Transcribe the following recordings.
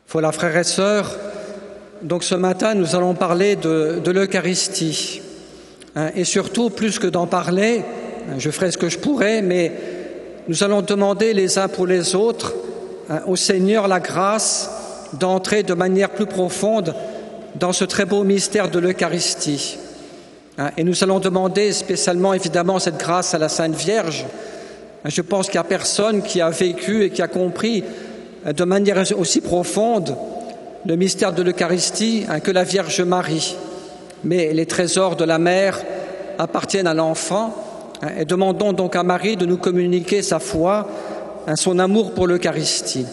Voilà, frères et sœurs, donc ce matin, nous allons parler de l'Eucharistie. Et surtout, plus que d'en parler, je ferai ce que je pourrai, mais nous allons demander les uns pour les autres au Seigneur la grâce d'entrer de manière plus profonde dans ce très beau mystère de l'Eucharistie. Et nous allons demander spécialement, évidemment, cette grâce à la Sainte Vierge. Je pense qu'il n'y a personne qui a vécu et qui a compris de manière aussi profonde le mystère de l'Eucharistie que la Vierge Marie. Mais les trésors de la mère appartiennent à l'enfant et demandons donc à Marie de nous communiquer sa foi, son amour pour l'Eucharistie.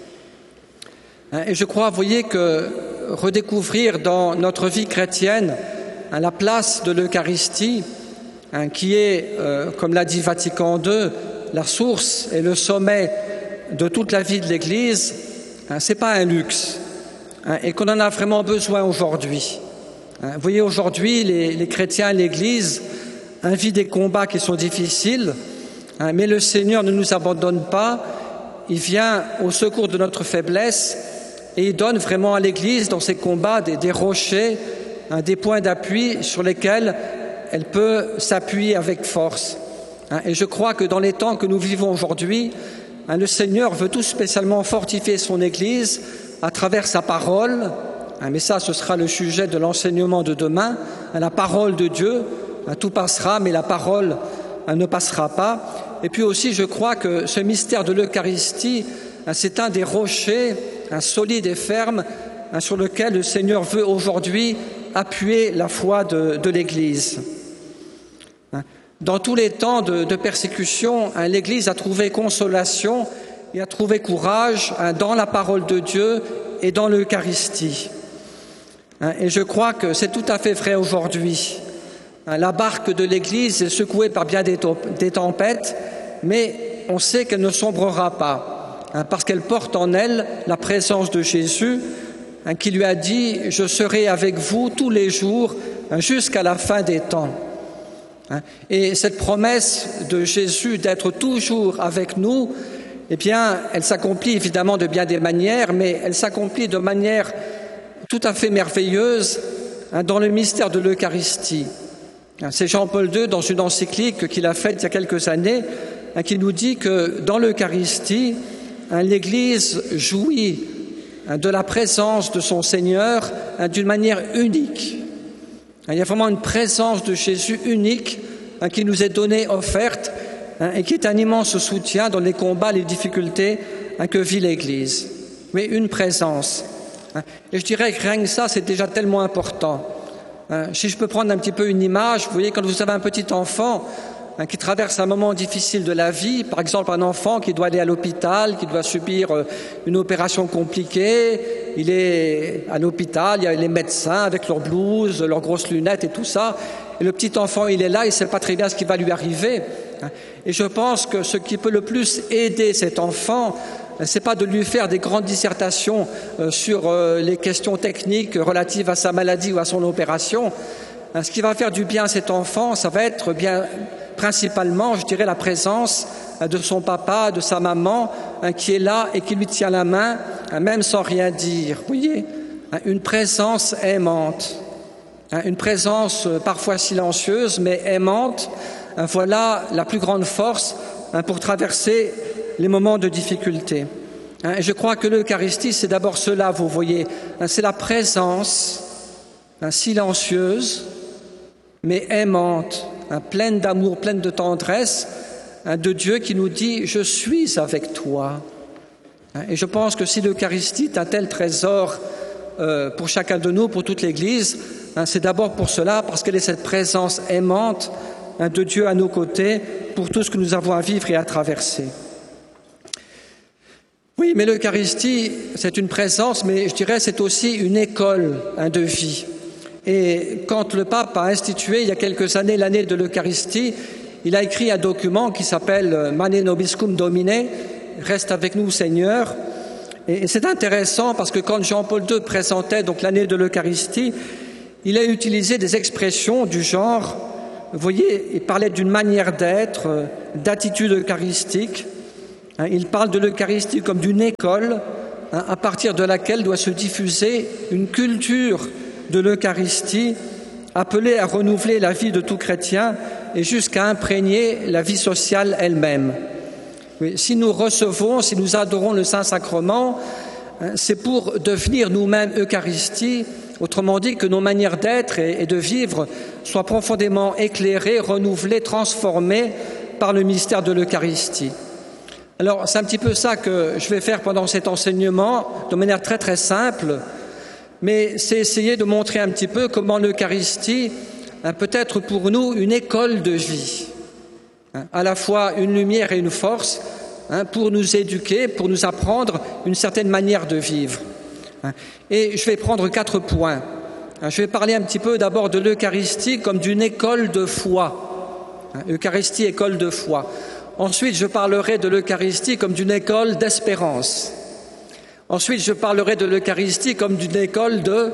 Et je crois, vous voyez, que redécouvrir dans notre vie chrétienne la place de l'Eucharistie, qui est, comme l'a dit Vatican II, la source et le sommet de toute la vie de l'Église, ce n'est pas un luxe, et qu'on en a vraiment besoin aujourd'hui. Vous voyez, aujourd'hui, les chrétiens, l'Église, vivent des combats qui sont difficiles, mais le Seigneur ne nous abandonne pas, il vient au secours de notre faiblesse et il donne vraiment à l'Église, dans ces combats, des rochers, des points d'appui sur lesquels elle peut s'appuyer avec force. Et je crois que dans les temps que nous vivons aujourd'hui, le Seigneur veut tout spécialement fortifier son Église à travers sa parole, mais ça, ce sera le sujet de l'enseignement de demain, la parole de Dieu. Tout passera, mais la parole ne passera pas. Et puis aussi, je crois que ce mystère de l'Eucharistie, c'est un des rochers solides et fermes sur lequel le Seigneur veut aujourd'hui appuyer la foi de l'Église. Dans tous les temps de persécution, l'Église a trouvé consolation et a trouvé courage dans la parole de Dieu et dans l'Eucharistie. Et je crois que c'est tout à fait vrai aujourd'hui. La barque de l'Église est secouée par bien des tempêtes, mais on sait qu'elle ne sombrera pas, parce qu'elle porte en elle la présence de Jésus, qui lui a dit « Je serai avec vous tous les jours jusqu'à la fin des temps ». Et cette promesse de Jésus d'être toujours avec nous, eh bien, elle s'accomplit évidemment de bien des manières, mais elle s'accomplit de manière tout à fait merveilleuse dans le mystère de l'Eucharistie. C'est Jean-Paul II, dans une encyclique qu'il a faite il y a quelques années, qui nous dit que dans l'Eucharistie, l'Église jouit de la présence de son Seigneur d'une manière unique. Il y a vraiment une présence de Jésus unique qui nous est donnée, offerte, et qui est un immense soutien dans les combats, les difficultés que vit l'Église. Mais une présence. Et je dirais que rien que ça, c'est déjà tellement important. Si je peux prendre un petit peu une image, vous voyez, quand vous avez un petit enfant qui traverse un moment difficile de la vie, par exemple un enfant qui doit aller à l'hôpital, qui doit subir une opération compliquée, il est à l'hôpital, il y a les médecins avec leurs blouses, leurs grosses lunettes et tout ça, et le petit enfant, il est là, il ne sait pas très bien ce qui va lui arriver. Et je pense que ce qui peut le plus aider cet enfant, c'est pas de lui faire des grandes dissertations sur les questions techniques relatives à sa maladie ou à son opération. Ce qui va faire du bien à cet enfant, ça va être bien principalement, je dirais, la présence de son papa, de sa maman, qui est là et qui lui tient la main, même sans rien dire. Vous voyez, une présence aimante, une présence parfois silencieuse, mais aimante. Voilà la plus grande force pour traverser les moments de difficulté. Et je crois que l'Eucharistie, c'est d'abord cela, vous voyez, c'est la présence silencieuse, mais aimante, pleine d'amour, pleine de tendresse, de Dieu qui nous dit « Je suis avec toi ». Et je pense que si l'Eucharistie est un tel trésor pour chacun de nous, pour toute l'Église, c'est d'abord pour cela, parce qu'elle est cette présence aimante de Dieu à nos côtés pour tout ce que nous avons à vivre et à traverser. Oui, mais l'Eucharistie, c'est une présence, mais je dirais c'est aussi une école de vie. Et quand le pape a institué il y a quelques années l'année de l'Eucharistie, il a écrit un document qui s'appelle Mane Nobiscum Domine, reste avec nous Seigneur. Et c'est intéressant parce que quand Jean-Paul II présentait donc l'année de l'Eucharistie, il a utilisé des expressions du genre, vous voyez, il parlait d'une manière d'être, d'attitude eucharistique. Il parle de l'Eucharistie comme d'une école à partir de laquelle doit se diffuser une culture de l'Eucharistie appelée à renouveler la vie de tout chrétien et jusqu'à imprégner la vie sociale elle-même. Oui, si nous recevons, si nous adorons le Saint-Sacrement, c'est pour devenir nous-mêmes Eucharistie, autrement dit que nos manières d'être et de vivre soient profondément éclairées, renouvelées, transformées par le mystère de l'Eucharistie. Alors, c'est un petit peu ça que je vais faire pendant cet enseignement, de manière très très simple, mais c'est essayer de montrer un petit peu comment l'Eucharistie peut être pour nous une école de vie, à la fois une lumière et une force, pour nous éduquer, pour nous apprendre une certaine manière de vivre. Et je vais prendre 4 points. Je vais parler un petit peu d'abord de l'Eucharistie comme d'une école de foi. Eucharistie, école de foi. Ensuite, je parlerai de l'Eucharistie comme d'une école d'espérance. Ensuite, je parlerai de l'Eucharistie comme d'une école de...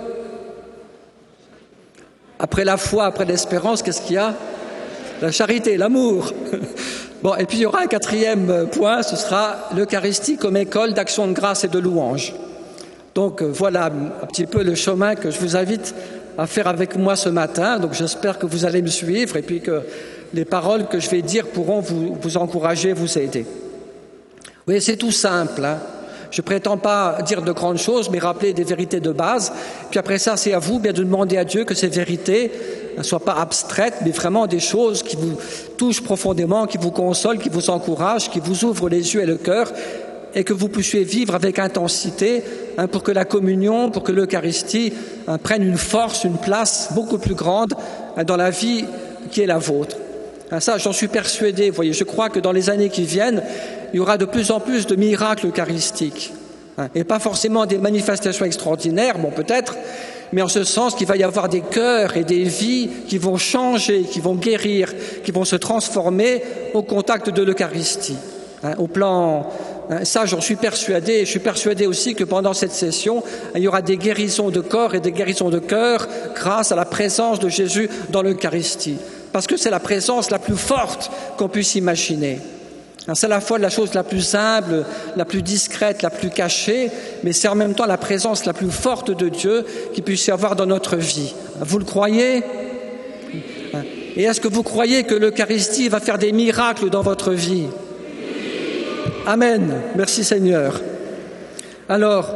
Après la foi, après l'espérance, qu'est-ce qu'il y a? La charité, l'amour. Bon, et puis il y aura un 4e point, ce sera l'Eucharistie comme école d'action de grâce et de louange. Donc voilà un petit peu le chemin que je vous invite à faire avec moi ce matin. Donc j'espère que vous allez me suivre et puis que les paroles que je vais dire pourront vous encourager, vous aider. Oui, c'est tout simple. Je ne prétends pas dire de grandes choses, mais rappeler des vérités de base. Puis après ça, c'est à vous bien de demander à Dieu que ces vérités ne soient pas abstraites, mais vraiment des choses qui vous touchent profondément, qui vous consolent, qui vous encouragent, qui vous ouvrent les yeux et le cœur, et que vous puissiez vivre avec intensité pour que la communion, pour que l'Eucharistie prenne une force, une place beaucoup plus grande dans la vie qui est la vôtre. Ça, j'en suis persuadé. Vous voyez, je crois que dans les années qui viennent, il y aura de plus en plus de miracles eucharistiques. Et pas forcément des manifestations extraordinaires, bon peut-être, mais en ce sens qu'il va y avoir des cœurs et des vies qui vont changer, qui vont guérir, qui vont se transformer au contact de l'Eucharistie. Au plan... Ça, j'en suis persuadé. Je suis persuadé aussi que pendant cette session, il y aura des guérisons de corps et des guérisons de cœur grâce à la présence de Jésus dans l'Eucharistie. Parce que c'est la présence la plus forte qu'on puisse imaginer. C'est à la fois la chose la plus humble, la plus discrète, la plus cachée, mais c'est en même temps la présence la plus forte de Dieu qu'il puisse y avoir dans notre vie. Vous le croyez ? Et est-ce que vous croyez que l'Eucharistie va faire des miracles dans votre vie ? Amen. Merci Seigneur. Alors,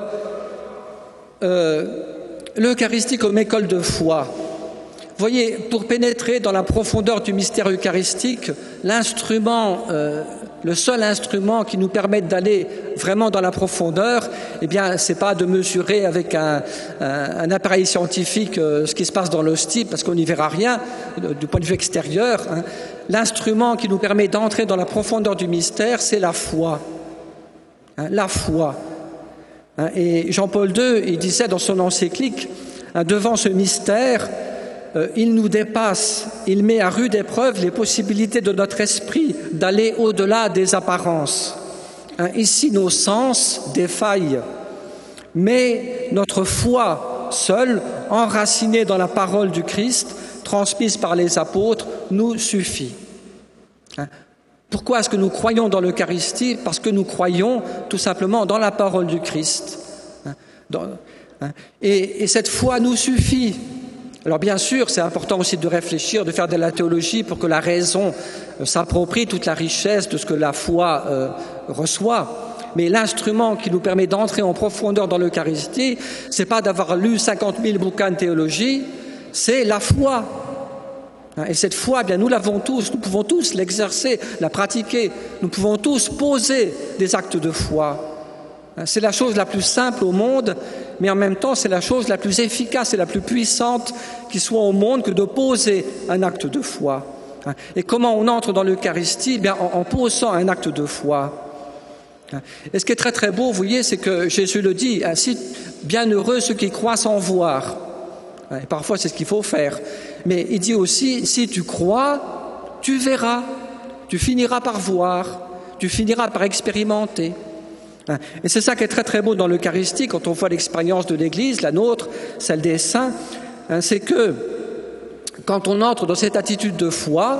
l'Eucharistie comme école de foi. Vous voyez, pour pénétrer dans la profondeur du mystère eucharistique, l'instrument, le seul instrument qui nous permet d'aller vraiment dans la profondeur, eh bien, c'est pas de mesurer avec un appareil scientifique ce qui se passe dans l'hostie, parce qu'on n'y verra rien du point de vue extérieur. L'instrument qui nous permet d'entrer dans la profondeur du mystère, c'est la foi. La foi. Et Jean-Paul II, il disait dans son encyclique, devant ce mystère, il nous dépasse, il met à rude épreuve les possibilités de notre esprit d'aller au-delà des apparences. Ici, nos sens défaillent, mais notre foi seule, enracinée dans la parole du Christ, transmise par les apôtres, nous suffit. Pourquoi est-ce que nous croyons dans l'Eucharistie ? Parce que nous croyons tout simplement dans la parole du Christ. Et cette foi nous suffit. Alors bien sûr, c'est important aussi de réfléchir, de faire de la théologie pour que la raison s'approprie toute la richesse de ce que la foi reçoit. Mais l'instrument qui nous permet d'entrer en profondeur dans l'Eucharistie, c'est pas d'avoir lu 50 000 bouquins de théologie, c'est la foi. Et cette foi, eh bien, nous l'avons tous, nous pouvons tous l'exercer, la pratiquer, nous pouvons tous poser des actes de foi. C'est la chose la plus simple au monde, mais en même temps, c'est la chose la plus efficace et la plus puissante qui soit au monde que de poser un acte de foi. Et comment on entre dans l'Eucharistie ? Bien, en posant un acte de foi. Et ce qui est très très beau, vous voyez, c'est que Jésus le dit, ainsi, bienheureux ceux qui croient sans voir. Et parfois, c'est ce qu'il faut faire. Mais il dit aussi, si tu crois, tu verras, tu finiras par voir, tu finiras par expérimenter. Et c'est ça qui est très très beau dans l'Eucharistie, quand on voit l'expérience de l'Église, la nôtre, celle des saints, c'est que quand on entre dans cette attitude de foi,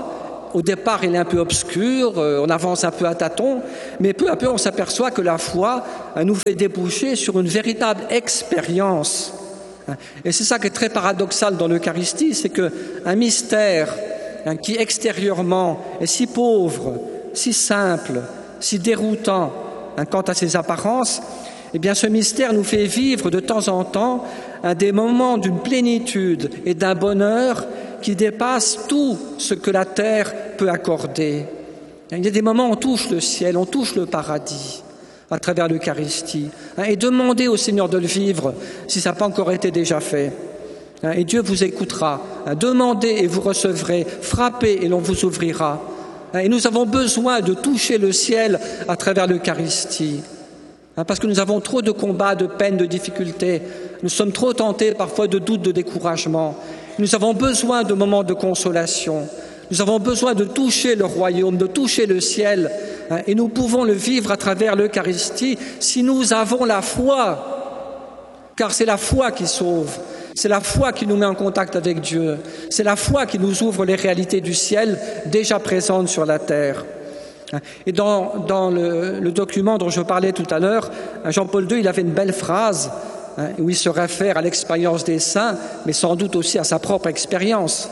au départ, il est un peu obscur, on avance un peu à tâtons, mais peu à peu, on s'aperçoit que la foi nous fait déboucher sur une véritable expérience. Et c'est ça qui est très paradoxal dans l'Eucharistie, c'est qu'un mystère qui extérieurement est si pauvre, si simple, si déroutant quant à ses apparences, eh bien ce mystère nous fait vivre de temps en temps des moments d'une plénitude et d'un bonheur qui dépasse tout ce que la terre peut accorder. Il y a des moments où on touche le ciel, on touche le paradis à travers l'Eucharistie. Et demandez au Seigneur de le vivre si ça n'a pas encore été déjà fait. Et Dieu vous écoutera. Demandez et vous recevrez. Frappez et l'on vous ouvrira. Et nous avons besoin de toucher le ciel à travers l'Eucharistie. Parce que nous avons trop de combats, de peines, de difficultés. Nous sommes trop tentés parfois de doutes, de découragement. Nous avons besoin de moments de consolation. Nous avons besoin de toucher le royaume, de toucher le ciel. Et nous pouvons le vivre à travers l'Eucharistie si nous avons la foi. Car c'est la foi qui sauve. C'est la foi qui nous met en contact avec Dieu. C'est la foi qui nous ouvre les réalités du ciel déjà présentes sur la terre. Et dans le document dont je parlais tout à l'heure, Jean-Paul II, il avait une belle phrase où il se réfère à l'expérience des saints, mais sans doute aussi à sa propre expérience.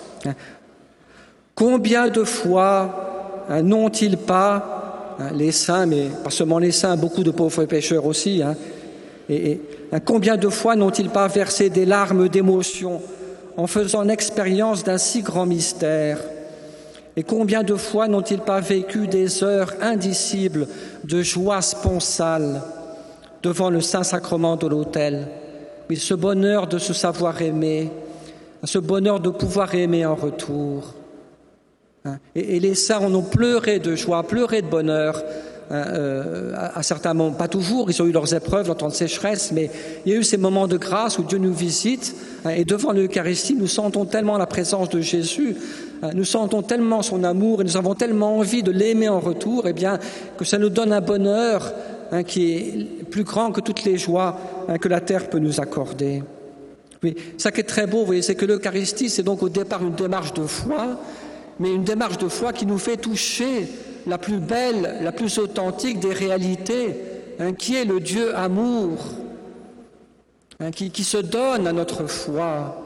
Combien de fois n'ont-ils pas, les saints, mais pas seulement les saints, beaucoup de pauvres pécheurs aussi, et combien de fois n'ont-ils pas versé des larmes d'émotion en faisant l'expérience d'un si grand mystère? Et combien de fois n'ont-ils pas vécu des heures indicibles de joie sponsale devant le Saint-Sacrement de l'autel? Mais ce bonheur de se savoir aimer, ce bonheur de pouvoir aimer en retour. Et les saints en ont pleuré de joie, pleuré de bonheur, à certains moments, pas toujours, ils ont eu leurs épreuves, leur temps de sécheresse, mais il y a eu ces moments de grâce où Dieu nous visite, et devant l'Eucharistie, nous sentons tellement la présence de Jésus, nous sentons tellement son amour, et nous avons tellement envie de l'aimer en retour, eh bien, que ça nous donne un bonheur qui est plus grand que toutes les joies que la terre peut nous accorder. Oui, ça qui est très beau, vous voyez, c'est que l'Eucharistie, c'est donc au départ une démarche de foi, mais une démarche de foi qui nous fait toucher la plus belle, la plus authentique des réalités, qui est le Dieu amour, qui se donne à notre foi,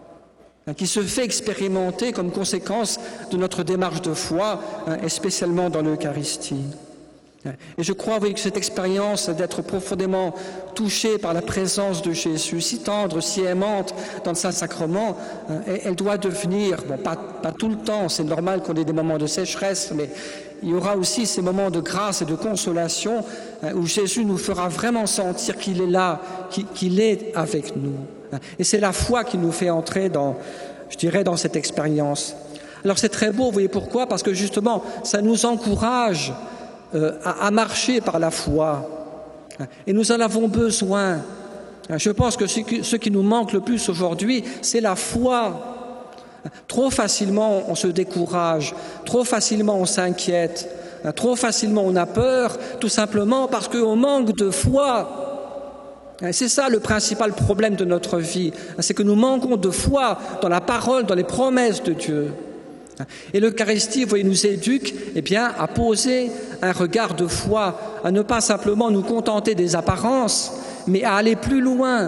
qui se fait expérimenter comme conséquence de notre démarche de foi, et spécialement dans l'Eucharistie. Et je crois, oui, que cette expérience d'être profondément touché par la présence de Jésus, si tendre, si aimante dans le Saint-Sacrement, elle doit devenir, bon, pas tout le temps, c'est normal qu'on ait des moments de sécheresse, mais il y aura aussi ces moments de grâce et de consolation où Jésus nous fera vraiment sentir qu'il est là, qu'il est avec nous. Et c'est la foi qui nous fait entrer dans cette expérience. Alors c'est très beau, vous voyez pourquoi? Parce que justement, ça nous encourage à marcher par la foi. Et nous en avons besoin. Je pense que ce qui nous manque le plus aujourd'hui, c'est la foi. Trop facilement, on se décourage. Trop facilement, on s'inquiète. Trop facilement, on a peur, tout simplement parce qu'on manque de foi. C'est ça le principal problème de notre vie. C'est que nous manquons de foi dans la parole, dans les promesses de Dieu. Et l'Eucharistie, vous voyez, nous éduque à poser un regard de foi, à ne pas simplement nous contenter des apparences, mais à aller plus loin.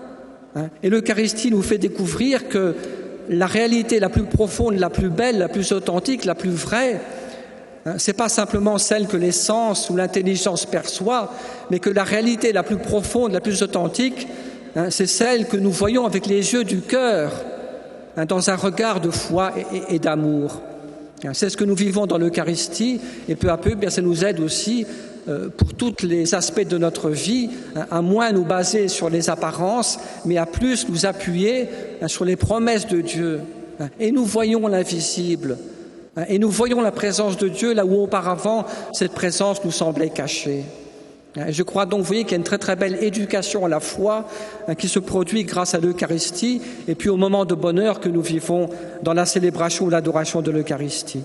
Et l'Eucharistie nous fait découvrir que la réalité la plus profonde, la plus belle, la plus authentique, la plus vraie, c'est pas simplement celle que les sens ou l'intelligence perçoit, mais que la réalité la plus profonde, la plus authentique, c'est celle que nous voyons avec les yeux du cœur, dans un regard de foi et d'amour. C'est ce que nous vivons dans l'Eucharistie, et peu à peu, ça nous aide aussi pour tous les aspects de notre vie, à moins nous baser sur les apparences, mais à plus nous appuyer sur les promesses de Dieu. Et nous voyons l'invisible, et nous voyons la présence de Dieu là où auparavant cette présence nous semblait cachée. Je crois donc, vous voyez, qu'il y a une très très belle éducation à la foi qui se produit grâce à l'Eucharistie et puis au moment de bonheur que nous vivons dans la célébration ou l'adoration de l'Eucharistie.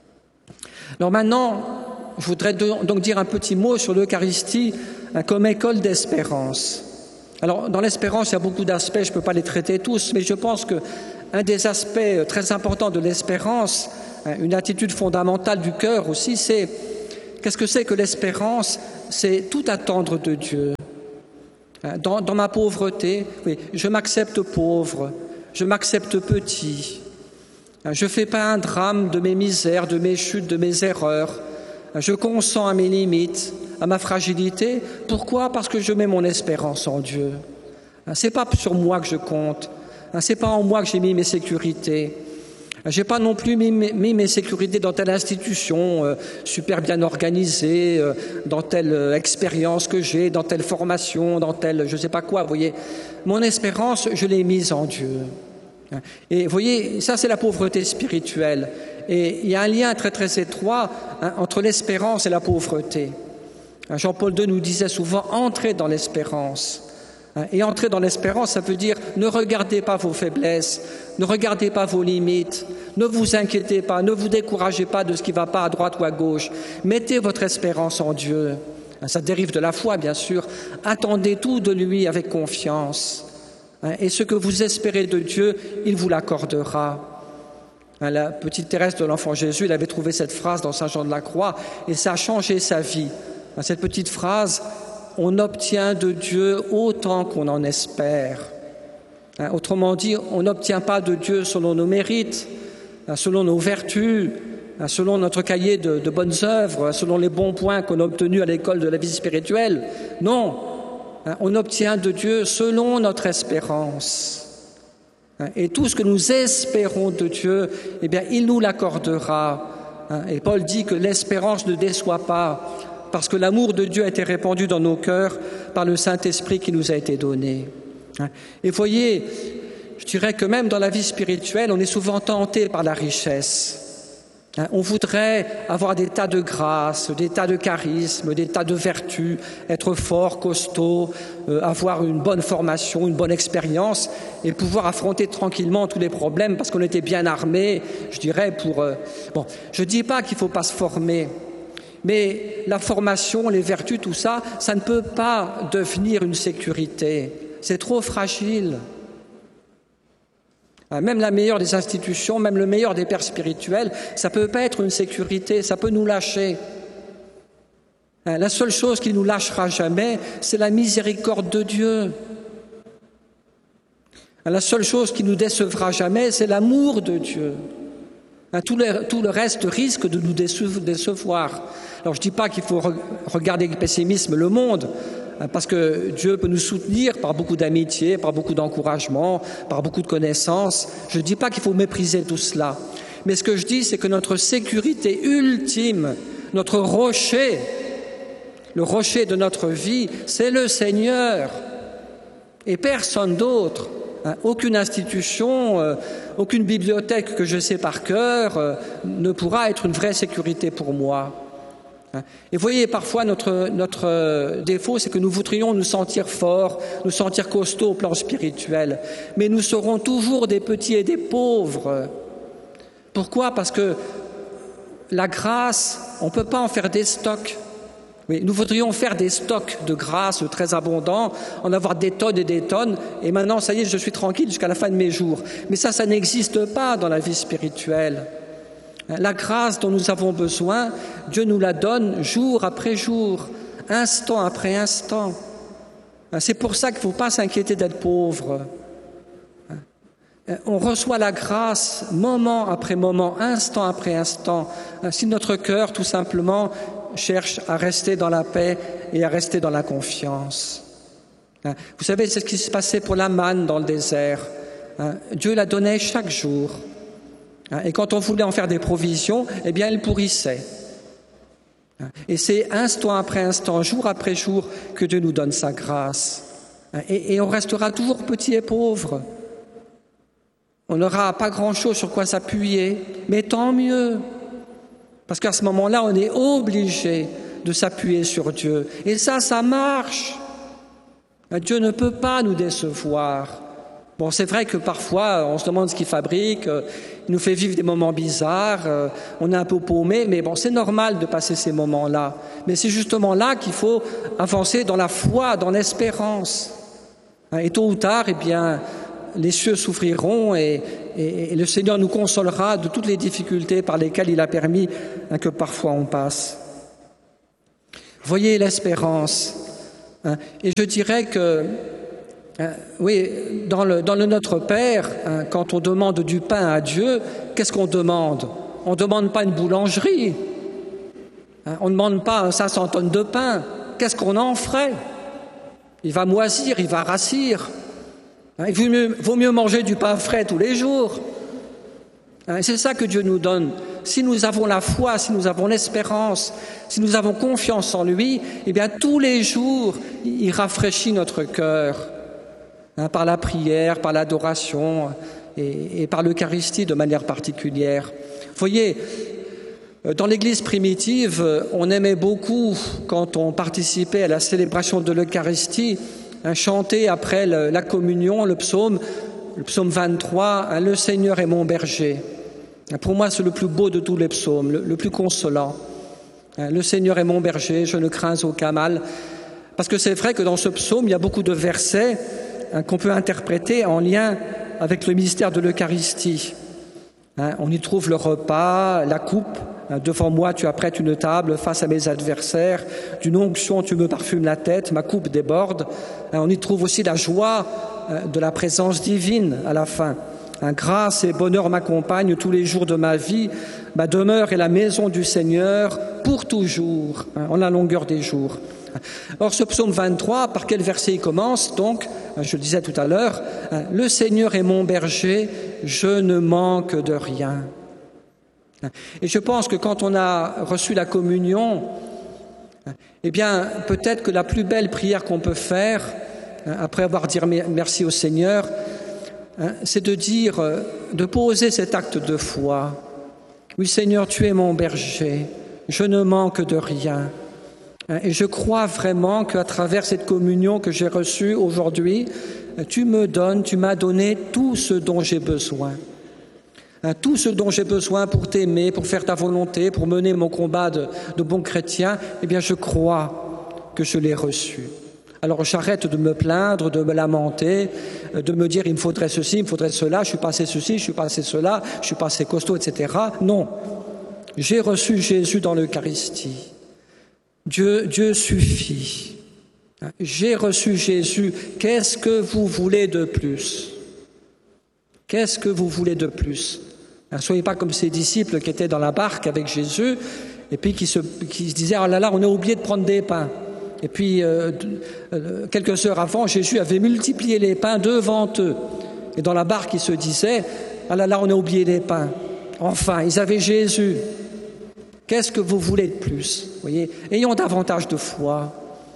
Alors maintenant, je voudrais donc dire un petit mot sur l'Eucharistie comme école d'espérance. Alors dans l'espérance, il y a beaucoup d'aspects, je ne peux pas les traiter tous, mais je pense qu'un des aspects très importants de l'espérance, Une attitude fondamentale du cœur aussi, c'est qu'est-ce que c'est que l'espérance? C'est tout attendre de Dieu. Dans ma pauvreté, oui, je m'accepte pauvre, je m'accepte petit. Je ne fais pas un drame de mes misères, de mes chutes, de mes erreurs. Je consens à mes limites, à ma fragilité. Pourquoi? Parce que je mets mon espérance en Dieu. Ce n'est pas sur moi que je compte. Ce n'est pas en moi que j'ai mis mes sécurités. Je n'ai pas non plus mis mes sécurités dans telle institution super bien organisée, dans telle expérience que j'ai, dans telle formation, dans telle je ne sais pas quoi. Vous voyez, mon espérance, je l'ai mise en Dieu. Et vous voyez, ça c'est la pauvreté spirituelle. Et il y a un lien très très étroit entre l'espérance et la pauvreté. Jean-Paul II nous disait souvent « entrez dans l'espérance ». Et entrer dans l'espérance, ça veut dire ne regardez pas vos faiblesses, ne regardez pas vos limites, ne vous inquiétez pas, ne vous découragez pas de ce qui ne va pas à droite ou à gauche. Mettez votre espérance en Dieu. Ça dérive de la foi, bien sûr. Attendez tout de lui avec confiance. Et ce que vous espérez de Dieu, il vous l'accordera. La petite Thérèse de l'Enfant Jésus, elle avait trouvé cette phrase dans Saint Jean de la Croix et ça a changé sa vie. Cette petite phrase, on obtient de Dieu autant qu'on en espère. Autrement dit, on n'obtient pas de Dieu selon nos mérites, selon nos vertus, selon notre cahier de bonnes œuvres, selon les bons points qu'on a obtenus à l'école de la vie spirituelle. Non, on obtient de Dieu selon notre espérance. Et tout ce que nous espérons de Dieu, eh bien, il nous l'accordera. Et Paul dit que l'espérance ne déçoit pas, parce que l'amour de Dieu a été répandu dans nos cœurs par le Saint-Esprit qui nous a été donné. Et voyez, je dirais que même dans la vie spirituelle, on est souvent tenté par la richesse. On voudrait avoir des tas de grâces, des tas de charismes, des tas de vertus, être fort, costaud, avoir une bonne formation, une bonne expérience et pouvoir affronter tranquillement tous les problèmes parce qu'on était bien armé, je dirais, pour... Bon, je ne dis pas qu'il ne faut pas se former, mais la formation, les vertus, tout ça, ça ne peut pas devenir une sécurité. C'est trop fragile. Même la meilleure des institutions, même le meilleur des pères spirituels, ça ne peut pas être une sécurité, ça peut nous lâcher. La seule chose qui nous lâchera jamais, c'est la miséricorde de Dieu. La seule chose qui nous décevra jamais, c'est l'amour de Dieu. Tout le reste risque de nous décevoir. Alors je ne dis pas qu'il faut regarder avec pessimisme le monde, parce que Dieu peut nous soutenir par beaucoup d'amitié, par beaucoup d'encouragement, par beaucoup de connaissances. Je ne dis pas qu'il faut mépriser tout cela. Mais ce que je dis, c'est que notre sécurité ultime, notre rocher, le rocher de notre vie, c'est le Seigneur et personne d'autre. Aucune institution, aucune bibliothèque que je sais par cœur ne pourra être une vraie sécurité pour moi. Et vous voyez, parfois notre défaut, c'est que nous voudrions nous sentir forts, nous sentir costauds au plan spirituel, mais nous serons toujours des petits et des pauvres. Pourquoi? Parce que la grâce, on ne peut pas en faire des stocks. Oui, nous voudrions faire des stocks de grâce très abondants, en avoir des tonnes et des tonnes, et maintenant, ça y est, je suis tranquille jusqu'à la fin de mes jours. Mais ça n'existe pas dans la vie spirituelle. La grâce dont nous avons besoin, Dieu nous la donne jour après jour, instant après instant. C'est pour ça qu'il ne faut pas s'inquiéter d'être pauvre. On reçoit la grâce moment après moment, instant après instant, si notre cœur, tout simplement, cherche à rester dans la paix et à rester dans la confiance. Vous savez, c'est ce qui se passait pour la manne dans le désert. Dieu la donnait chaque jour. Et quand on voulait en faire des provisions, eh bien, elle pourrissait. Et c'est instant après instant, jour après jour, que Dieu nous donne sa grâce. Et on restera toujours petit et pauvre. On n'aura pas grand-chose sur quoi s'appuyer, mais tant mieux. Parce qu'à ce moment-là, on est obligé de s'appuyer sur Dieu. Et ça marche. Dieu ne peut pas nous décevoir. Bon, c'est vrai que parfois, on se demande ce qu'il fabrique, il nous fait vivre des moments bizarres, on est un peu paumé, mais bon, c'est normal de passer ces moments-là. Mais c'est justement là qu'il faut avancer dans la foi, dans l'espérance. Et tôt ou tard, eh bien, les cieux s'ouvriront et le Seigneur nous consolera de toutes les difficultés par lesquelles il a permis que parfois on passe. Voyez l'espérance. Et je dirais que, oui, dans le Notre Père, quand on demande du pain à Dieu, qu'est-ce qu'on demande? On ne demande pas une boulangerie. On ne demande pas 500 tonnes de pain. Qu'est-ce qu'on en ferait? Il va moisir, il va rassir. Il vaut mieux manger du pain frais tous les jours. C'est ça que Dieu nous donne. Si nous avons la foi, si nous avons l'espérance, si nous avons confiance en lui, eh bien tous les jours, il rafraîchit notre cœur par la prière, par l'adoration et par l'Eucharistie de manière particulière. Vous voyez, dans l'Église primitive, on aimait beaucoup, quand on participait à la célébration de l'Eucharistie, chanter après la communion, le psaume 23, « Le Seigneur est mon berger ». Pour moi, c'est le plus beau de tous les psaumes, le plus consolant. Le Seigneur est mon berger, je ne crains aucun mal. Parce que c'est vrai que dans ce psaume, il y a beaucoup de versets qu'on peut interpréter en lien avec le mystère de l'Eucharistie. On y trouve le repas, la coupe. Devant moi, tu apprêtes une table face à mes adversaires. D'une onction, tu me parfumes la tête, ma coupe déborde. On y trouve aussi la joie de la présence divine à la fin. Grâce et bonheur m'accompagnent tous les jours de ma vie. Ma demeure est la maison du Seigneur pour toujours, en la longueur des jours. Or, ce psaume 23, par quel verset il commence? Donc, je le disais tout à l'heure, « Le Seigneur est mon berger, je ne manque de rien ». Et je pense que quand on a reçu la communion, eh bien, peut-être que la plus belle prière qu'on peut faire, après avoir dit merci au Seigneur, c'est de dire, de poser cet acte de foi. Oui, Seigneur, tu es mon berger, je ne manque de rien. Et je crois vraiment qu'à travers cette communion que j'ai reçue aujourd'hui, tu m'as donné tout ce dont j'ai besoin. Tout ce dont j'ai besoin pour t'aimer, pour faire ta volonté, pour mener mon combat de bon chrétien, eh bien je crois que je l'ai reçu. Alors j'arrête de me plaindre, de me lamenter, de me dire il me faudrait ceci, il me faudrait cela, je suis pas assez ceci, je suis pas assez cela, je suis pas assez costaud, etc. Non, j'ai reçu Jésus dans l'Eucharistie. Dieu suffit. J'ai reçu Jésus. Qu'est-ce que vous voulez de plus? Qu'est-ce que vous voulez de plus? Ne soyez pas comme ces disciples qui étaient dans la barque avec Jésus et puis qui se disaient « Ah là là, on a oublié de prendre des pains ». Et puis, quelques heures avant, Jésus avait multiplié les pains devant eux. Et dans la barque, ils se disaient « Ah là là, on a oublié les pains ». Enfin, ils avaient Jésus. Qu'est-ce que vous voulez de plus? Vous voyez, ayons davantage de foi.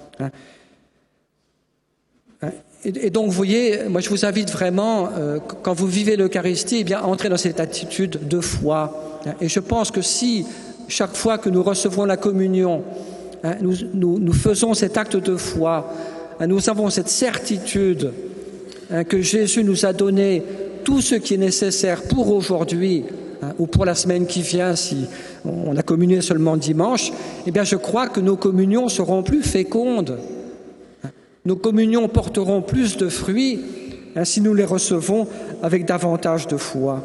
Et donc, vous voyez, moi je vous invite vraiment, quand vous vivez l'Eucharistie, eh bien, entrez dans cette attitude de foi. Et je pense que si, chaque fois que nous recevons la communion, nous faisons cet acte de foi, nous avons cette certitude que Jésus nous a donné tout ce qui est nécessaire pour aujourd'hui ou pour la semaine qui vient, si on a communié seulement dimanche, eh bien, je crois que nos communions seront plus fécondes. Nos communions porteront plus de fruits si nous les recevons avec davantage de foi.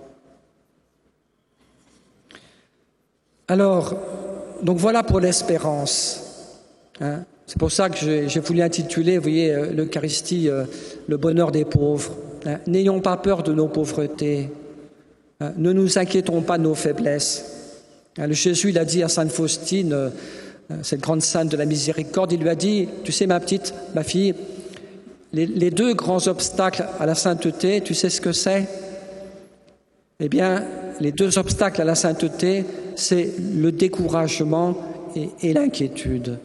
Alors, donc voilà pour l'espérance. C'est pour ça que j'ai voulu intituler, vous voyez, l'Eucharistie, le bonheur des pauvres. N'ayons pas peur de nos pauvretés. Ne nous inquiétons pas de nos faiblesses. Jésus, il a dit à Sainte Faustine, cette grande sainte de la miséricorde, il lui a dit, tu sais ma fille, les deux grands obstacles à la sainteté, tu sais ce que c'est? Eh bien, les deux obstacles à la sainteté, c'est le découragement et l'inquiétude.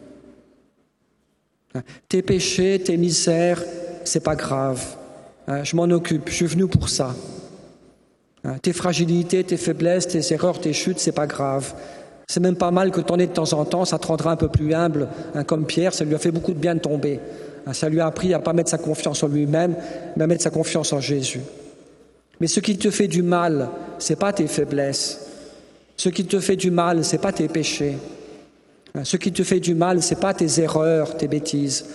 Tes péchés, tes misères, c'est pas grave. Je m'en occupe, je suis venu pour ça. Tes fragilités, tes faiblesses, tes erreurs, tes chutes, c'est pas grave. C'est même pas mal que t'en aies de temps en temps, ça te rendra un peu plus humble, comme Pierre, ça lui a fait beaucoup de bien de tomber. Ça lui a appris à pas mettre sa confiance en lui-même, mais à mettre sa confiance en Jésus. Mais ce qui te fait du mal, c'est pas tes faiblesses. Ce qui te fait du mal, c'est pas tes péchés. Ce qui te fait du mal, c'est pas tes erreurs, tes bêtises.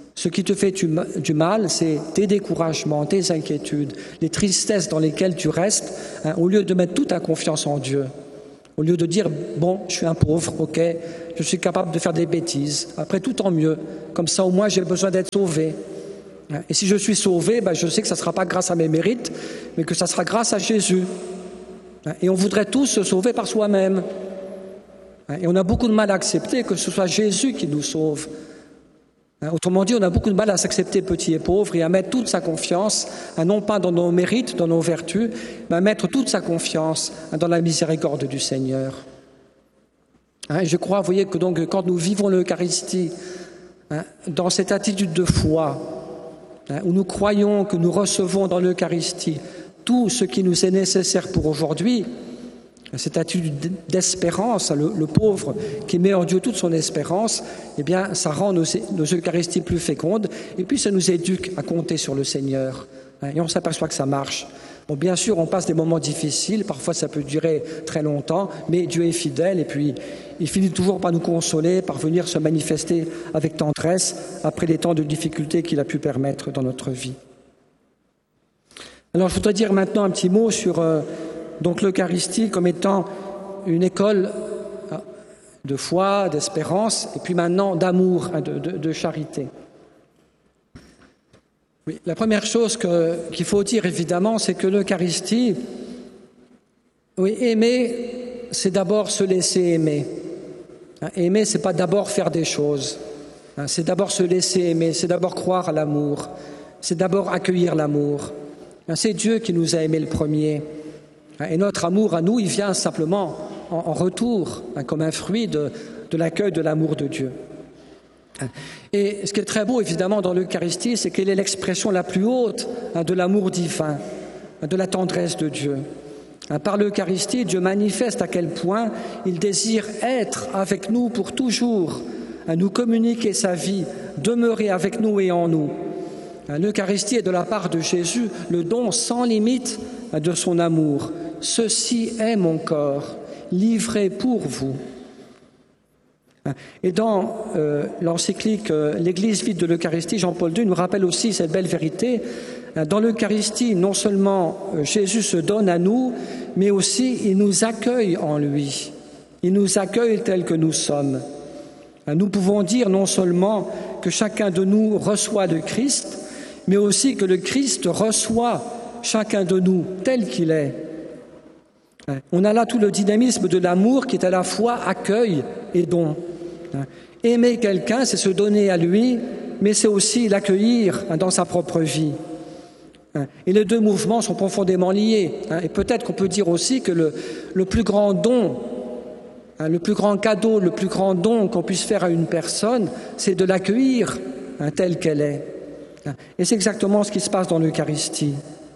Ce qui te fait du mal, c'est tes découragements, tes inquiétudes, les tristesses dans lesquelles tu restes, au lieu de mettre toute ta confiance en Dieu. Au lieu de dire, bon, je suis un pauvre, ok, je suis capable de faire des bêtises. Après, tout en mieux. Comme ça, au moins, j'ai besoin d'être sauvé. Et si je suis sauvé, je sais que ça ne sera pas grâce à mes mérites, mais que ça sera grâce à Jésus. Et on voudrait tous se sauver par soi-même. Et on a beaucoup de mal à accepter que ce soit Jésus qui nous sauve. Autrement dit, on a beaucoup de mal à s'accepter petit et pauvre et à mettre toute sa confiance, non pas dans nos mérites, dans nos vertus, mais à mettre toute sa confiance dans la miséricorde du Seigneur. Je crois, vous voyez, que donc quand nous vivons l'Eucharistie, dans cette attitude de foi, où nous croyons que nous recevons dans l'Eucharistie tout ce qui nous est nécessaire pour aujourd'hui, cette attitude d'espérance, le pauvre qui met en Dieu toute son espérance, eh bien, ça rend nos Eucharisties plus fécondes et puis ça nous éduque à compter sur le Seigneur. Et on s'aperçoit que ça marche. Bon, bien sûr, on passe des moments difficiles, parfois ça peut durer très longtemps, mais Dieu est fidèle et puis il finit toujours par nous consoler, par venir se manifester avec tendresse après les temps de difficulté qu'il a pu permettre dans notre vie. Alors, je voudrais dire maintenant un petit mot sur donc l'Eucharistie comme étant une école de foi, d'espérance, et puis maintenant d'amour, de charité. Oui, la première chose qu'il faut dire évidemment, c'est que l'Eucharistie, oui, aimer, c'est d'abord se laisser aimer. Aimer, c'est pas d'abord faire des choses. C'est d'abord se laisser aimer, c'est d'abord croire à l'amour, c'est d'abord accueillir l'amour. C'est Dieu qui nous a aimés le premier. Et notre amour à nous, il vient simplement en retour, comme un fruit de l'accueil de l'amour de Dieu. Et ce qui est très beau, évidemment, dans l'Eucharistie, c'est qu'elle est l'expression la plus haute de l'amour divin, de la tendresse de Dieu. Par l'Eucharistie, Dieu manifeste à quel point il désire être avec nous pour toujours, nous communiquer sa vie, demeurer avec nous et en nous. L'Eucharistie est de la part de Jésus le don sans limite de son amour. Ceci est mon corps, livré pour vous. Et dans l'encyclique L'Église vide de l'Eucharistie, Jean-Paul II nous rappelle aussi cette belle vérité. Dans l'Eucharistie, non seulement Jésus se donne à nous, mais aussi il nous accueille en lui. Il nous accueille tels que nous sommes. Nous pouvons dire non seulement que chacun de nous reçoit le Christ, mais aussi que le Christ reçoit chacun de nous tel qu'il est. On a là tout le dynamisme de l'amour qui est à la fois accueil et don. Aimer quelqu'un, c'est se donner à lui, mais c'est aussi l'accueillir dans sa propre vie. Et les deux mouvements sont profondément liés. Et peut-être qu'on peut dire aussi que le plus grand don, le plus grand cadeau, le plus grand don qu'on puisse faire à une personne, c'est de l'accueillir telle qu'elle est. Et c'est exactement ce qui se passe dans l'Eucharistie.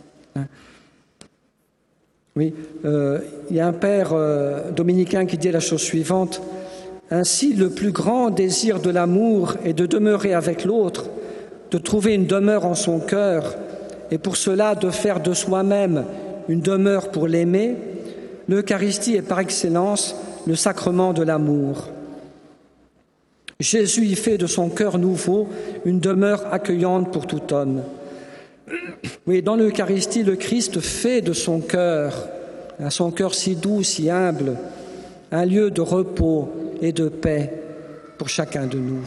Oui, il y a un père dominicain qui dit la chose suivante: ainsi, le plus grand désir de l'amour est de demeurer avec l'autre, de trouver une demeure en son cœur, et pour cela de faire de soi-même une demeure pour l'aimer. L'Eucharistie est par excellence le sacrement de l'amour. Jésus y fait de son cœur nouveau une demeure accueillante pour tout homme. Oui, dans l'Eucharistie, le Christ fait de son cœur si doux, si humble, un lieu de repos et de paix pour chacun de nous.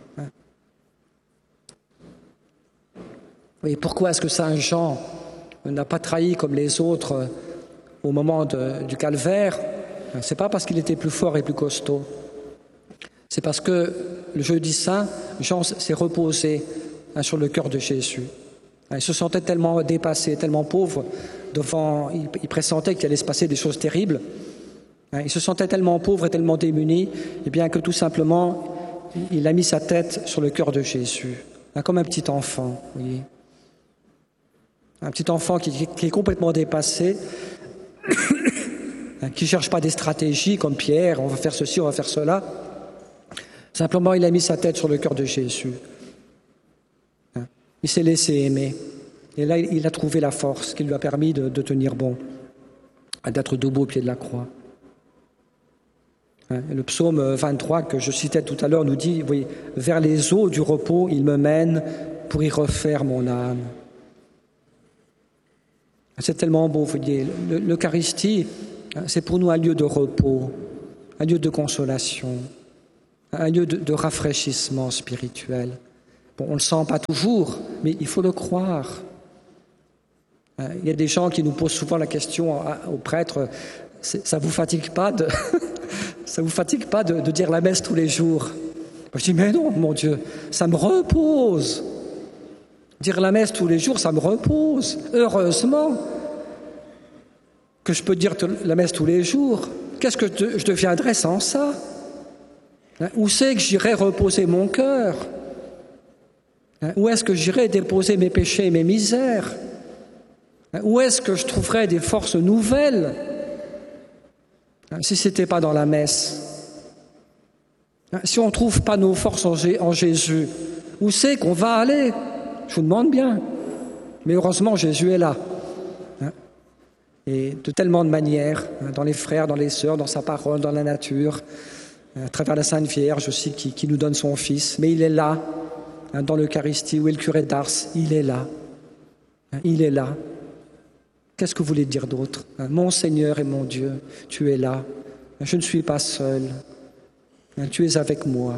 Oui, pourquoi est-ce que Saint Jean n'a pas trahi comme les autres au moment du calvaire? C'est pas parce qu'il était plus fort et plus costaud. C'est parce que le jeudi saint, Jean s'est reposé sur le cœur de Jésus. Il se sentait tellement dépassé, tellement pauvre, il pressentait qu'il allait se passer des choses terribles. Il se sentait tellement pauvre et tellement démuni, et bien que tout simplement, il a mis sa tête sur le cœur de Jésus, comme un petit enfant, vous voyez. Un petit enfant qui est complètement dépassé, qui ne cherche pas des stratégies comme Pierre, on va faire ceci, on va faire cela. Simplement, il a mis sa tête sur le cœur de Jésus. Il s'est laissé aimer. Et là, il a trouvé la force qui lui a permis de tenir bon, d'être debout au pied de la croix. Le psaume 23 que je citais tout à l'heure nous dit, oui, vers les eaux du repos, il me mène pour y refaire mon âme. C'est tellement beau, vous voyez. L'Eucharistie, c'est pour nous un lieu de repos, un lieu de consolation, un lieu de rafraîchissement spirituel. Bon, on ne le sent pas toujours, mais il faut le croire. Il y a des gens qui nous posent souvent la question aux prêtres, ça vous fatigue pas de ça vous fatigue pas de dire la messe tous les jours? Je dis mais non, mon Dieu, ça me repose. Dire la messe tous les jours, ça me repose. Heureusement que je peux dire la messe tous les jours. Qu'est-ce que je deviendrais sans ça? Où c'est que j'irais reposer mon cœur? Où est-ce que j'irais déposer mes péchés et mes misères? Où est-ce que je trouverais des forces nouvelles si ce n'était pas dans la messe? Si on ne trouve pas nos forces en Jésus, où c'est qu'on va aller? Je vous demande bien. Mais heureusement, Jésus est là. Et de tellement de manières, dans les frères, dans les sœurs, dans sa parole, dans la nature, à travers la Sainte Vierge aussi qui nous donne son Fils. Mais il est là, dans l'Eucharistie, où est le curé d'Ars, il est là. Il est là. Qu'est-ce que vous voulez dire d'autre? Mon Seigneur et mon Dieu, tu es là. Je ne suis pas seul. Tu es avec moi.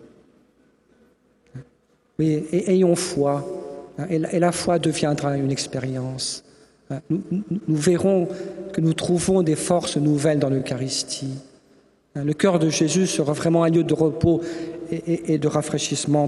Oui, et ayons foi. Et la foi deviendra une expérience. Nous verrons que nous trouvons des forces nouvelles dans l'Eucharistie. Le cœur de Jésus sera vraiment un lieu de repos et de rafraîchissement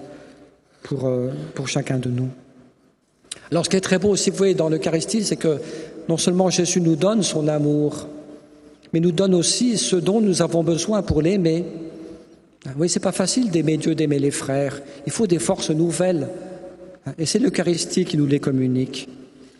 pour chacun de nous. Alors ce qui est très beau aussi, vous voyez, dans l'Eucharistie, c'est que non seulement Jésus nous donne son amour, mais nous donne aussi ce dont nous avons besoin pour l'aimer. Oui, c'est pas facile d'aimer Dieu, d'aimer les frères. Il faut des forces nouvelles. Et c'est l'Eucharistie qui nous les communique.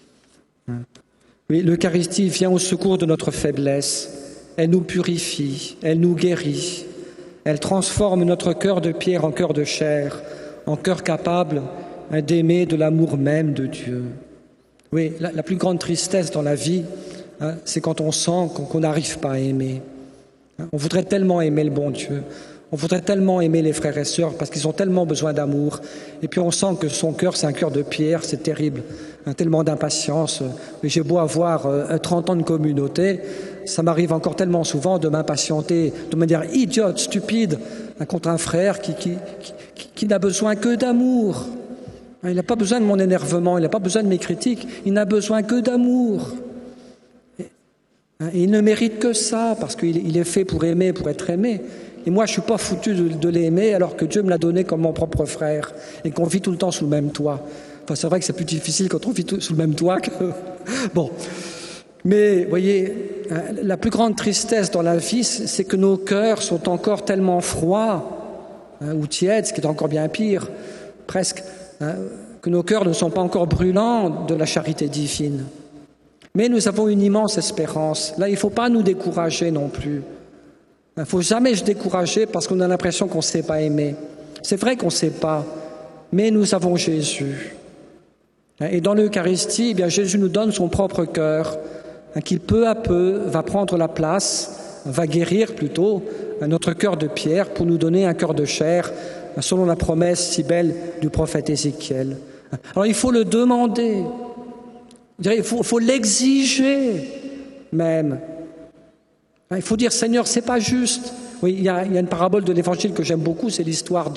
Oui, l'Eucharistie vient au secours de notre faiblesse. Elle nous purifie, elle nous guérit. Elle transforme notre cœur de pierre en cœur de chair, en cœur capable d'aimer de l'amour même de Dieu. Oui, la plus grande tristesse dans la vie, c'est quand on sent qu'on n'arrive pas à aimer. On voudrait tellement aimer le bon Dieu. On voudrait tellement aimer les frères et sœurs parce qu'ils ont tellement besoin d'amour. Et puis on sent que son cœur, c'est un cœur de pierre, c'est terrible. Tellement d'impatience. Mais j'ai beau avoir 30 ans de communauté, ça m'arrive encore tellement souvent de m'impatienter de manière idiote, stupide, contre un frère qui n'a besoin que d'amour. Il n'a pas besoin de mon énervement, il n'a pas besoin de mes critiques, il n'a besoin que d'amour. Et il ne mérite que ça, parce qu'il est fait pour aimer, pour être aimé. Et moi, je ne suis pas foutu de l'aimer alors que Dieu me l'a donné comme mon propre frère et qu'on vit tout le temps sous le même toit. Enfin, c'est vrai que c'est plus difficile quand on vit sous le même toit que... Bon. Mais, vous voyez, la plus grande tristesse dans la vie, c'est que nos cœurs sont encore tellement froids ou tièdes, ce qui est encore bien pire, presque, que nos cœurs ne sont pas encore brûlants de la charité divine. Mais nous avons une immense espérance. Là, il ne faut pas nous décourager non plus. Il ne faut jamais se décourager parce qu'on a l'impression qu'on ne sait pas aimer. C'est vrai qu'on ne sait pas, mais nous avons Jésus. Et dans l'Eucharistie, eh bien, Jésus nous donne son propre cœur, qui peu à peu va prendre la place, va guérir plutôt notre cœur de pierre pour nous donner un cœur de chair, selon la promesse si belle du prophète Ézéchiel. Alors il faut le demander, il faut l'exiger même. Il faut dire, Seigneur, c'est pas juste. Oui, il y a une parabole de l'Évangile que j'aime beaucoup, c'est l'histoire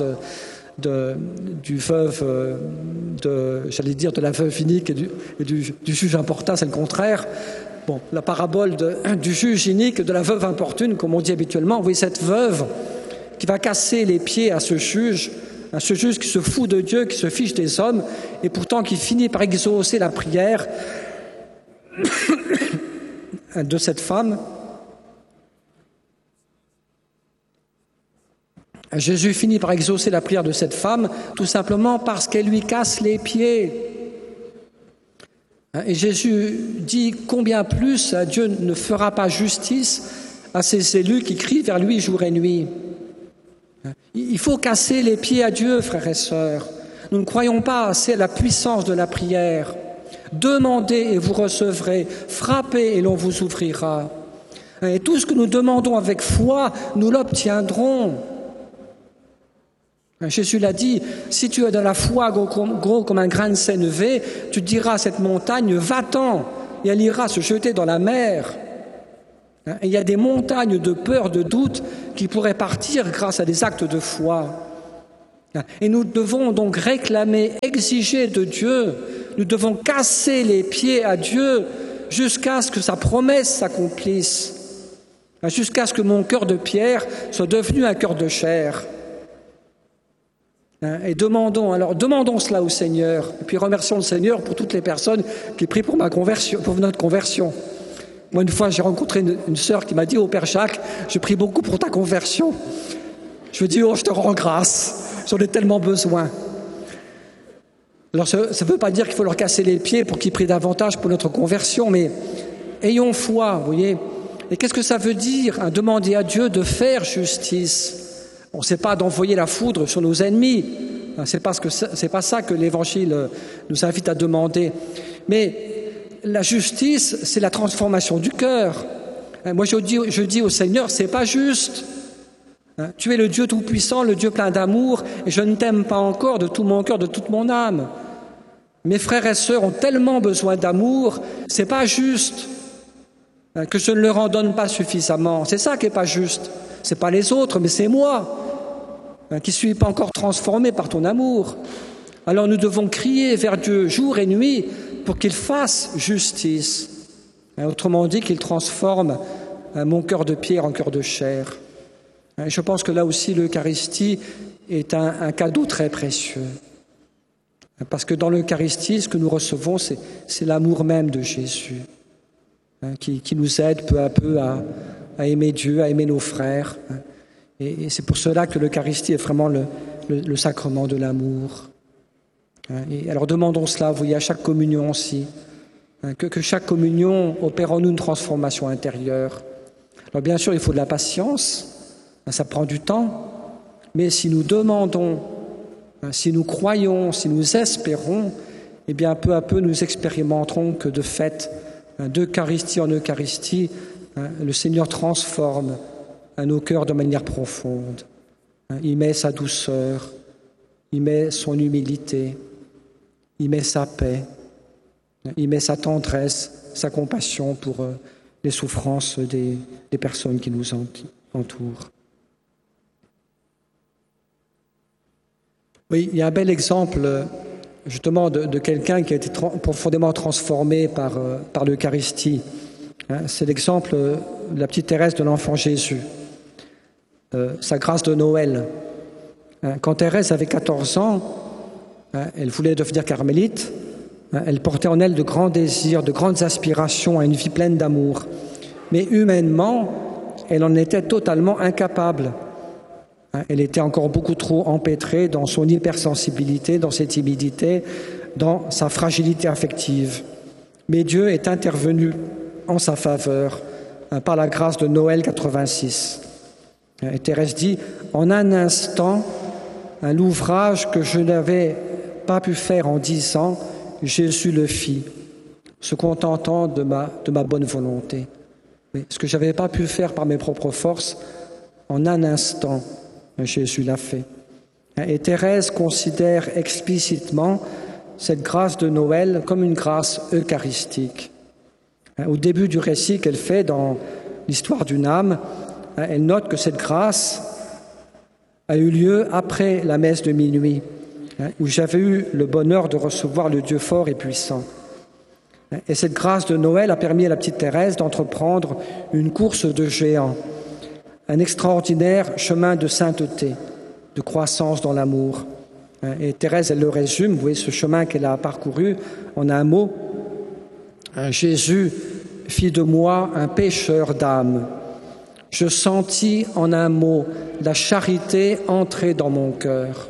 du veuve, de la veuve inique et du juge importun, c'est le contraire. Bon, la parabole du juge inique et de la veuve importune, comme on dit habituellement. Oui, cette veuve qui va casser les pieds à ce juge qui se fout de Dieu, qui se fiche des hommes, et pourtant qui finit par exaucer la prière de cette femme. Jésus finit par exaucer la prière de cette femme, tout simplement parce qu'elle lui casse les pieds. Et Jésus dit combien plus Dieu ne fera pas justice à ses élus qui crient vers lui jour et nuit. Il faut casser les pieds à Dieu, frères et sœurs. Nous ne croyons pas assez à la puissance de la prière. Demandez et vous recevrez, frappez et l'on vous ouvrira. Et tout ce que nous demandons avec foi, nous l'obtiendrons. Jésus l'a dit, si tu as de la foi gros comme un grain de sénévé, tu diras à cette montagne, va-t'en, et elle ira se jeter dans la mer. Et il y a des montagnes de peur, de doute qui pourraient partir grâce à des actes de foi. Et nous devons donc réclamer, exiger de Dieu, nous devons casser les pieds à Dieu jusqu'à ce que sa promesse s'accomplisse, jusqu'à ce que mon cœur de pierre soit devenu un cœur de chair. Et demandons cela au Seigneur. Et puis remercions le Seigneur pour toutes les personnes qui prient pour ma conversion, pour notre conversion. Moi, une fois, j'ai rencontré une sœur qui m'a dit « Oh Père Jacques, je prie beaucoup pour ta conversion. » Je lui dis « Oh, je te rends grâce, j'en ai tellement besoin. » Alors, ça ne veut pas dire qu'il faut leur casser les pieds pour qu'ils prient davantage pour notre conversion, mais ayons foi, vous voyez. Et qu'est-ce que ça veut dire, demander à Dieu de faire justice? On ne sait pas d'envoyer la foudre sur nos ennemis. C'est pas ça que l'Évangile nous invite à demander. Mais la justice, c'est la transformation du cœur. Moi, je dis au Seigneur, c'est pas juste. Tu es le Dieu tout-puissant, le Dieu plein d'amour, et je ne t'aime pas encore de tout mon cœur, de toute mon âme. Mes frères et sœurs ont tellement besoin d'amour, c'est pas juste que je ne leur en donne pas suffisamment. C'est ça qui est pas juste. C'est pas les autres, mais c'est moi qui ne suis pas encore transformé par ton amour. Alors nous devons crier vers Dieu jour et nuit pour qu'il fasse justice. Autrement dit, qu'il transforme mon cœur de pierre en cœur de chair. Je pense que là aussi l'Eucharistie est un cadeau très précieux. Parce que dans l'Eucharistie, ce que nous recevons, c'est l'amour même de Jésus, qui nous aide peu à peu à aimer Dieu, à aimer nos frères. Et c'est pour cela que l'Eucharistie est vraiment le sacrement de l'amour. Et alors demandons cela, vous voyez, à chaque communion aussi, que chaque communion opère en nous une transformation intérieure. Alors bien sûr, il faut de la patience, ça prend du temps, mais si nous demandons, si nous croyons, si nous espérons, eh bien peu à peu nous expérimenterons que de fait, d'Eucharistie en Eucharistie, le Seigneur transforme nos cœurs de manière profonde. Il met sa douceur, il met son humilité, il met sa paix, il met sa tendresse, sa compassion pour les souffrances des personnes qui nous entourent. Oui, il y a un bel exemple justement de quelqu'un qui a été profondément transformé par l'Eucharistie. C'est l'exemple de la petite Thérèse de l'Enfant Jésus, sa grâce de Noël. Quand Thérèse avait 14 ans, elle voulait devenir carmélite. Elle portait en elle de grands désirs, de grandes aspirations à une vie pleine d'amour. Mais humainement, elle en était totalement incapable. Elle était encore beaucoup trop empêtrée dans son hypersensibilité, dans ses timidités, dans sa fragilité affective. Mais Dieu est intervenu en sa faveur par la grâce de Noël 86. Et Thérèse dit, en un instant, l'ouvrage que je n'avais pas pu faire en 10 ans, Jésus le fit, se contentant de ma bonne volonté. Mais ce que je n'avais pas pu faire par mes propres forces, en un instant, Jésus l'a fait. Et Thérèse considère explicitement cette grâce de Noël comme une grâce eucharistique. Au début du récit qu'elle fait dans l'histoire d'une âme, elle note que cette grâce a eu lieu après la messe de minuit, où j'avais eu le bonheur de recevoir le Dieu fort et puissant. Et cette grâce de Noël a permis à la petite Thérèse d'entreprendre une course de géants, un extraordinaire chemin de sainteté, de croissance dans l'amour. Et Thérèse, elle le résume, vous voyez ce chemin qu'elle a parcouru en un mot. Jésus fit de moi un pécheur d'âme. Je sentis en un mot la charité entrer dans mon cœur.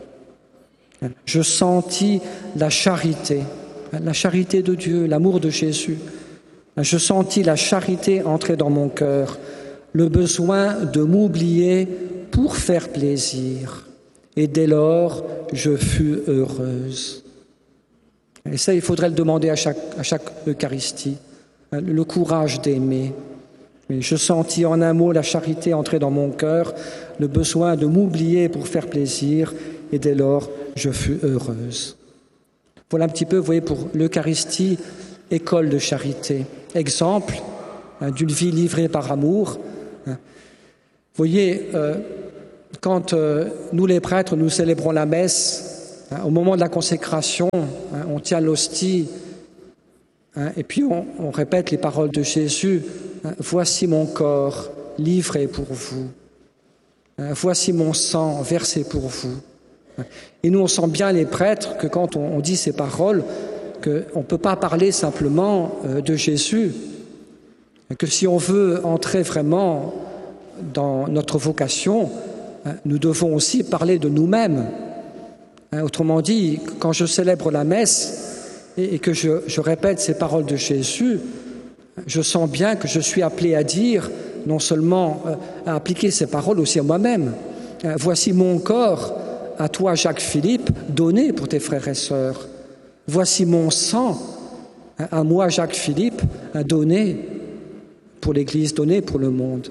Je sentis la charité de Dieu, l'amour de Jésus. Je sentis la charité entrer dans mon cœur, le besoin de m'oublier pour faire plaisir. Et dès lors, je fus heureuse. Et ça, il faudrait le demander à chaque Eucharistie, le courage d'aimer, Oui, je sentis en un mot la charité entrer dans mon cœur, le besoin de m'oublier pour faire plaisir, et dès lors, je fus heureuse. Voilà un petit peu, vous voyez, pour l'Eucharistie, école de charité, exemple d'une vie livrée par amour. Vous voyez, quand nous les prêtres, nous célébrons la messe, au moment de la consécration, on tient l'hostie, et puis on répète les paroles de Jésus, voici mon corps livré pour vous, voici mon sang versé pour vous. Et nous, on sent bien, les prêtres, que quand on dit ces paroles, qu'on ne peut pas parler simplement de Jésus, que si on veut entrer vraiment dans notre vocation, nous devons aussi parler de nous-mêmes. Autrement dit, quand je célèbre la messe et que je répète ces paroles de Jésus, je sens bien que je suis appelé à dire, non seulement à appliquer ces paroles aussi à moi-même. Voici mon corps, à toi Jacques-Philippe, donné pour tes frères et sœurs. Voici mon sang, à moi Jacques-Philippe, donné pour l'Église, donné pour le monde.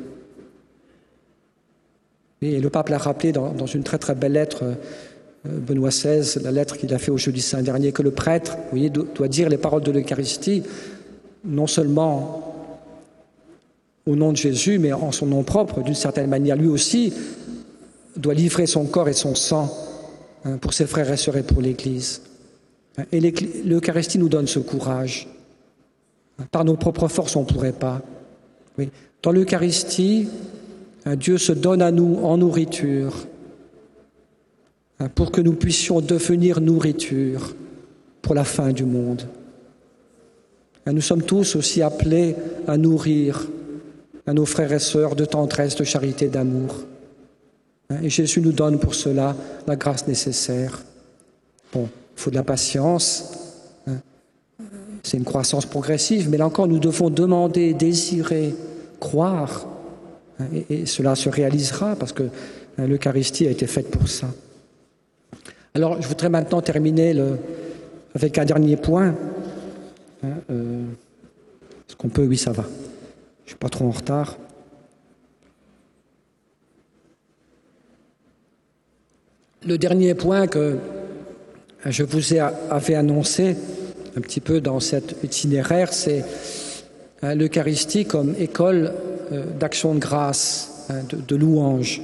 Et le pape l'a rappelé dans une très très belle lettre, Benoît XVI, la lettre qu'il a fait au Jeudi Saint dernier, que le prêtre, vous voyez, doit dire les paroles de l'Eucharistie, non seulement au nom de Jésus, mais en son nom propre, d'une certaine manière. Lui aussi doit livrer son corps et son sang pour ses frères et sœurs et pour l'Église. Et l'Eucharistie nous donne ce courage. Par nos propres forces, on ne pourrait pas. Oui. Dans l'Eucharistie, Dieu se donne à nous en nourriture pour que nous puissions devenir nourriture pour la fin du monde. Nous sommes tous aussi appelés à nourrir à nos frères et sœurs de tendresse, de charité, d'amour. Et Jésus nous donne pour cela la grâce nécessaire. Bon, il faut de la patience, c'est une croissance progressive, mais là encore, nous devons demander, désirer, croire, et cela se réalisera parce que l'Eucharistie a été faite pour ça. Alors, je voudrais maintenant terminer avec un dernier point. Est-ce qu'on peut? Oui, ça va. Je ne suis pas trop en retard. Le dernier point que je vous avais annoncé un petit peu dans cet itinéraire, c'est l'Eucharistie comme école d'action de grâce, de louange.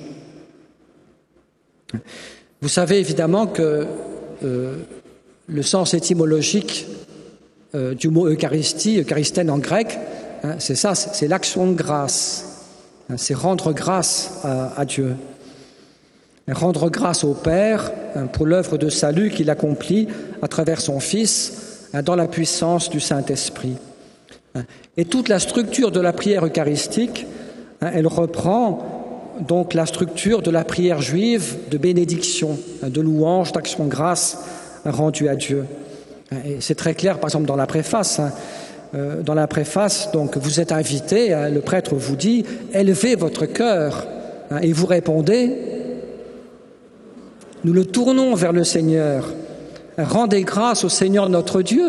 Vous savez évidemment que le sens étymologique du mot Eucharistie, Eucharistène en grec, c'est ça, c'est l'action de grâce, c'est rendre grâce à Dieu. Rendre grâce au Père pour l'œuvre de salut qu'il accomplit à travers son Fils dans la puissance du Saint-Esprit. Et toute la structure de la prière eucharistique, elle reprend donc la structure de la prière juive de bénédiction, de louange, d'action de grâce rendue à Dieu. Et c'est très clair, par exemple, dans la préface. Dans la préface, donc, vous êtes invité, le prêtre vous dit « Élevez votre cœur ». Et vous répondez « Nous le tournons vers le Seigneur. Rendez grâce au Seigneur notre Dieu. »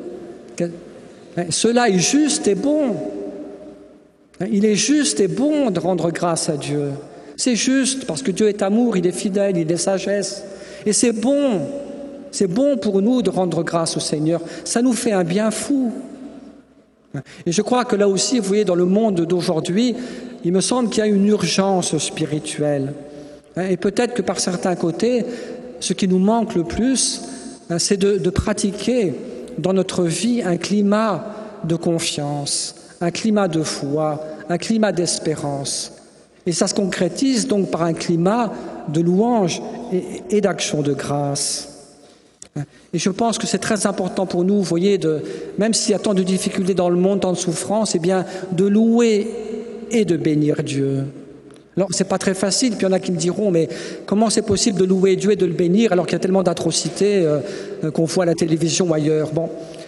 Cela est juste et bon. Il est juste et bon de rendre grâce à Dieu. C'est juste parce que Dieu est amour, il est fidèle, il est sagesse. Et c'est bon pour nous de rendre grâce au Seigneur. Ça nous fait un bien fou. Et je crois que là aussi, vous voyez, dans le monde d'aujourd'hui, il me semble qu'il y a une urgence spirituelle. Et peut-être que par certains côtés, ce qui nous manque le plus, c'est de pratiquer dans notre vie un climat de confiance, un climat de foi, un climat d'espérance. Et ça se concrétise donc par un climat de louange et d'action de grâce. Et je pense que c'est très important pour nous, vous voyez, même s'il y a tant de difficultés dans le monde, tant de souffrances, eh bien, de louer et de bénir Dieu. Alors, c'est pas très facile, puis il y en a qui me diront, mais comment c'est possible de louer Dieu et de le bénir alors qu'il y a tellement d'atrocités qu'on voit à la télévision ou ailleurs? Bon,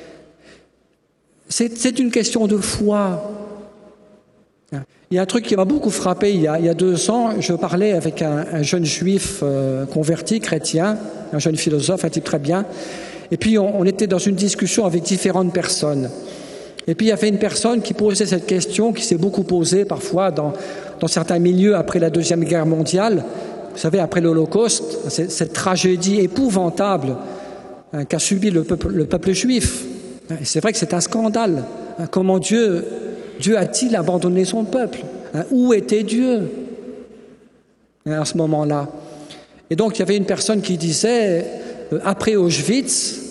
c'est une question de foi. Il y a un truc qui m'a beaucoup frappé il y a 2 ans. Je parlais avec un jeune juif converti, chrétien, un jeune philosophe, un type très bien. Et puis on était dans une discussion avec différentes personnes. Et puis il y avait une personne qui posait cette question, qui s'est beaucoup posée parfois dans certains milieux après la Deuxième Guerre mondiale. Vous savez, après l'Holocauste, cette tragédie épouvantable qu'a subi le peuple juif. Et c'est vrai que c'est un scandale. Comment Dieu a-t-il abandonné son peuple? Où était Dieu à ce moment-là? Et donc il y avait une personne qui disait, après Auschwitz,